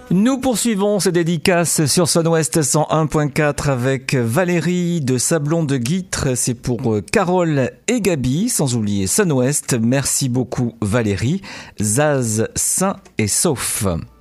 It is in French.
Nous poursuivons ces dédicaces sur Sun West 101.4 avec Valérie de Sablon de Guîtres. C'est pour Carole et Gabi, sans oublier Sun West. Merci beaucoup Valérie. Zaz, sain et sauf.